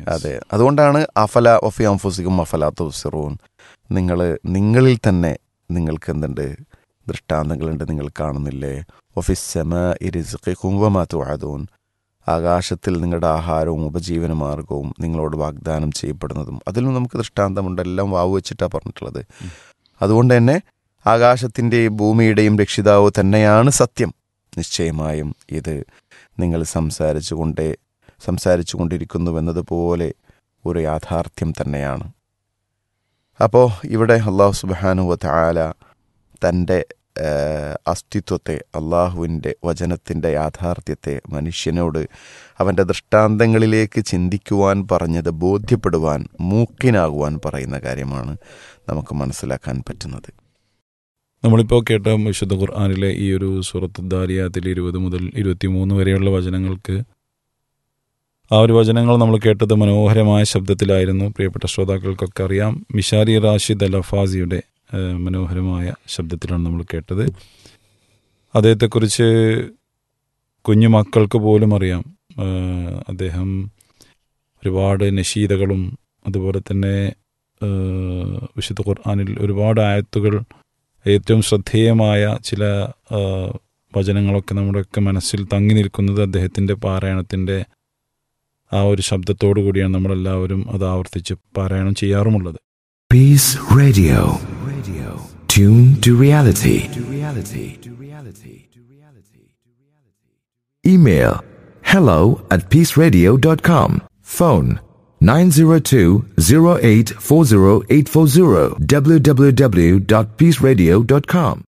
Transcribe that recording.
അതെ, അതുകൊണ്ടാണ് അഫല ഒഫി അംഫുസിക്കും അഫല തുബ്സിറൂൻ, നിങ്ങളിൽ തന്നെ നിങ്ങൾക്ക് എന്തുണ്ട്, ദൃഷ്ടാന്തങ്ങളുണ്ട്, നിങ്ങൾ കാണുന്നില്ലേ. ഒഫിസ്സമാഇ റിസ്ഖികും വമാ തുഅദൂൻ, ആകാശത്തിൽ നിങ്ങളുടെ ആഹാരവും ഉപജീവന മാർഗവും നിങ്ങളോട് വാഗ്ദാനം ചെയ്യപ്പെടുന്നതും അതിലും നമുക്ക് ദൃഷ്ടാന്തമുണ്ട്. എല്ലാം വാവ് വെച്ചിട്ടാണ് പറഞ്ഞിട്ടുള്ളത്. അതുകൊണ്ട് തന്നെ ആകാശത്തിൻ്റെയും ഭൂമിയുടെയും രക്ഷിതാവ് തന്നെയാണ് സത്യം. നിശ്ചയമായും ഇത് നിങ്ങൾ സംസാരിച്ചു കൊണ്ടിരിക്കുന്നുവെന്നതുപോലെ ഒരു യാഥാർത്ഥ്യം തന്നെയാണ്. അപ്പോൾ ഇവിടെ അല്ലാഹു സുബ്ഹാനഹു വ തആല തൻ്റെ അസ്തിത്വത്തെ, അള്ളാഹുവിൻ്റെ വചനത്തിൻ്റെ യാഥാർത്ഥ്യത്തെ മനുഷ്യനോട് അവൻ്റെ ദൃഷ്ടാന്തങ്ങളിലേക്ക് ചിന്തിക്കുവാൻ പറഞ്ഞത് ബോധ്യപ്പെടുവാൻ, മൂക്കിനാകുവാൻ പറയുന്ന കാര്യമാണ് നമുക്ക് മനസ്സിലാക്കാൻ പറ്റുന്നത്. നമ്മളിപ്പോൾ കേട്ട വിശുദ്ധ ഖുർആനിലെ ഈ ഒരു സൂറത്ത് ദാരിയാത്തിൽ 20 മുതൽ 23 വരെയുള്ള വചനങ്ങൾക്ക്, ആ ഒരു വചനങ്ങൾ നമ്മൾ കേട്ടത് മനോഹരമായ ശബ്ദത്തിലായിരുന്നു. പ്രിയപ്പെട്ട ശ്രോതാക്കൾക്കൊക്കെ അറിയാം, മിഷാരി റാഷിദ് അൽ അഫാസിയുടെ മനോഹരമായ ശബ്ദത്തിലാണ് നമ്മൾ കേട്ടത്. അദ്ദേഹത്തെക്കുറിച്ച് കുഞ്ഞു മക്കൾക്ക് പോലും അറിയാം. അദ്ദേഹം ഒരുപാട് നശീദകളും അതുപോലെ തന്നെ വിശുദ്ധ ഖുർആനിൽ ഒരുപാട് ആയത്തുകൾ, ഏറ്റവും ശ്രദ്ധേയമായ ചില വചനങ്ങളൊക്കെ നമ്മുടെയൊക്കെ മനസ്സിൽ തങ്ങി നിൽക്കുന്നത് അദ്ദേഹത്തിൻ്റെ പാരായണത്തിൻ്റെ ആ ഒരു ശബ്ദത്തോടു കൂടിയാണ്. നമ്മളെല്ലാവരും അത് ആവർത്തിച്ച് പാരായണം ചെയ്യാറുമുള്ളത്. Peace Radio. Tune to reality. Email hello@peaceradio.com. Phone 902-0840-840 www.peaceradio.com.